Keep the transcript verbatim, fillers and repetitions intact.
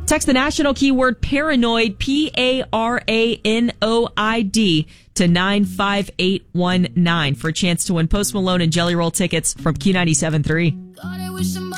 Text the national keyword paranoid, P A R A N O I D, to nine five eight one nine for a chance to win Post Malone and Jelly Roll tickets from Q ninety-seven point three.